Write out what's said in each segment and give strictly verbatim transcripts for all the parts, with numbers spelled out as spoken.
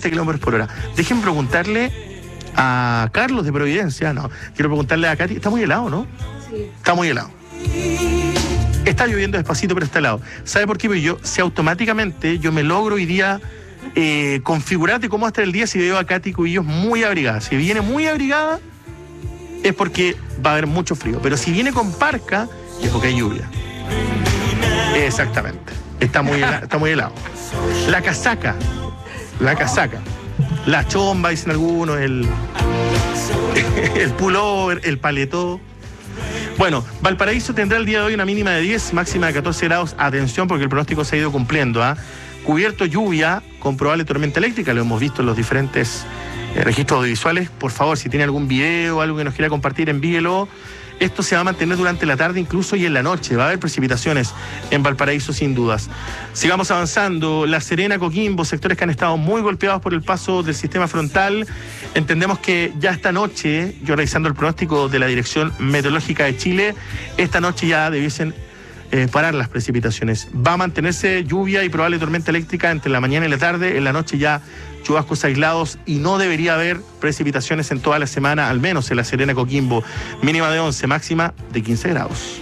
treinta kilómetros por hora. Déjenme preguntarle a Carlos de Providencia, no, quiero preguntarle a Katy, está muy helado, ¿no? Sí. Está muy helado. Está lloviendo despacito, pero está helado. ¿Sabe por qué? Porque yo, si automáticamente yo me logro hoy día eh, configurar de cómo va a estar el día si veo a Katy Cubillos muy abrigada. Si viene muy abrigada, es porque va a haber mucho frío. Pero si viene con parca, es porque hay lluvia. Exactamente. Está muy helado. Está muy helado. La casaca. La casaca. La chomba, dicen algunos, el, el pullover, el paletó. Bueno, Valparaíso tendrá el día de hoy una mínima de diez, máxima de catorce grados. Atención, porque el pronóstico se ha ido cumpliendo. ¿eh? Cubierto lluvia con probable tormenta eléctrica, lo hemos visto en los diferentes eh, registros audiovisuales. Por favor, si tiene algún video o algo que nos quiera compartir, envíelo. Esto se va a mantener durante la tarde incluso y en la noche. Va a haber precipitaciones en Valparaíso sin dudas. Sigamos avanzando. La Serena, Coquimbo, sectores que han estado muy golpeados por el paso del sistema frontal. Entendemos que ya esta noche, yo revisando el pronóstico de la Dirección Meteorológica de Chile, esta noche ya debiesen eh, parar las precipitaciones. Va a mantenerse lluvia y probable tormenta eléctrica entre la mañana y la tarde. En la noche ya chubascos aislados y no debería haber precipitaciones en toda la semana, al menos en la Serena, Coquimbo. Mínima de once, máxima de quince grados.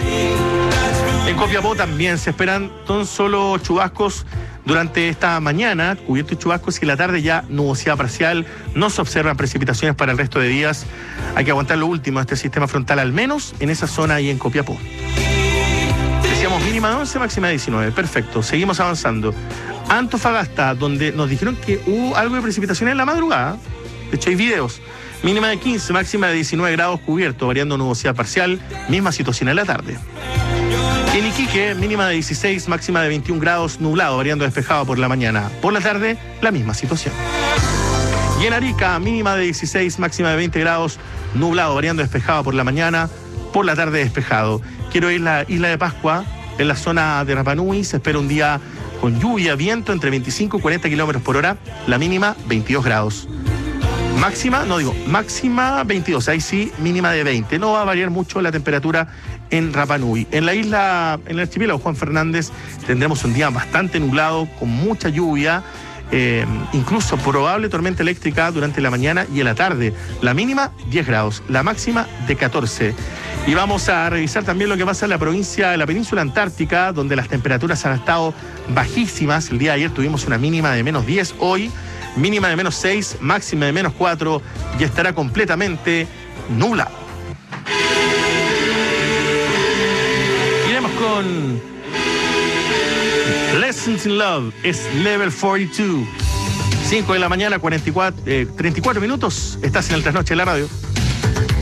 En Copiapó también se esperan tan solo chubascos durante esta mañana, cubiertos chubascos, y en la tarde ya nubosidad parcial. No se observan precipitaciones para el resto de días. Hay que aguantar lo último de este sistema frontal, al menos en esa zona y en Copiapó. Decíamos mínima de once, máxima de diecinueve. Perfecto, seguimos avanzando. Antofagasta, donde nos dijeron que hubo algo de precipitación en la madrugada. De hecho, hay videos. Mínima de quince, máxima de diecinueve grados cubierto, variando nubosidad parcial. Misma situación en la tarde. En Iquique, mínima de dieciséis, máxima de veintiún grados, nublado, variando despejado por la mañana. Por la tarde, la misma situación. Y en Arica, mínima de dieciséis, máxima de veinte grados, nublado, variando despejado por la mañana. Por la tarde, despejado. Quiero ir a la Isla de Pascua, en la zona de Rapa Nui. Se espera un día con lluvia, viento entre veinticinco y cuarenta kilómetros por hora. La mínima, veintidós grados. Máxima, no digo, máxima veintidós, ahí sí, mínima de veinte. No va a variar mucho la temperatura en Rapa Nui. En la isla, en el archipiélago Juan Fernández, tendremos un día bastante nublado, con mucha lluvia, eh, incluso probable tormenta eléctrica durante la mañana y en la tarde. La mínima, diez grados, la máxima de catorce. Y vamos a revisar también lo que pasa en la provincia de la península antártica, donde las temperaturas han estado bajísimas. El día de ayer tuvimos una mínima de menos diez, hoy mínima de menos seis, máxima de menos cuatro, y estará completamente nublado. Iremos con Lessons in Love, es Level cuarenta y dos. cinco de la mañana, cuarenta y cuatro, eh, treinta y cuatro minutos. Estás en el Trasnoche de la Radio.